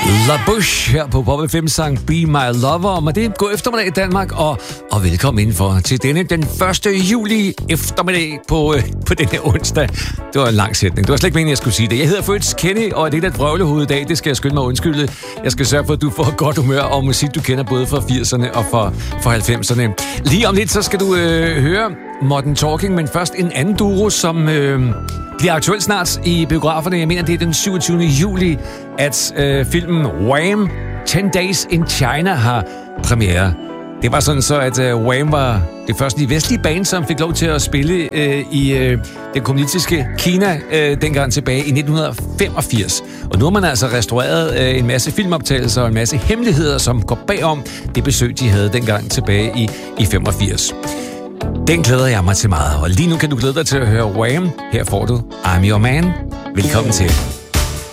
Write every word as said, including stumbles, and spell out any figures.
La Bouche her på Pop F M sang Be My Lover. Og med det, god eftermiddag i Danmark, og, og velkommen indenfor til denne den første juli eftermiddag på, øh, på denne onsdag. Det var en lang sætning. Det var slet ikke meningen, jeg skulle sige det. Jeg hedder Fritz Kenny, og det er et vrøvlehoved i dag. Det skal jeg skynde mig at undskylde. Jeg skal sørge for, at du får godt humør og musik, du kender både fra firserne og fra, fra halvfemserne. Lige om lidt, så skal du øh, høre Modern Talking, men først en anden duo, som øh, bliver aktuelt snart i biograferne. Jeg mener, det er den syvogtyvende juli, at øh, filmen Wham! ten days in China har premiere. Det var sådan så, at øh, Wham! Var det første de vestlige band, som fik lov til at spille øh, i øh, det kommunistiske Kina øh, dengang tilbage i nitten femogfirs. Og nu har man altså restaureret øh, en masse filmoptagelser og en masse hemmeligheder, som går bagom det besøg, de havde dengang tilbage i, i femogfirs. Den glæder jeg mig til meget, og lige nu kan du glæde dig til at høre Wham! Her får du I'm Your Man. Velkommen til.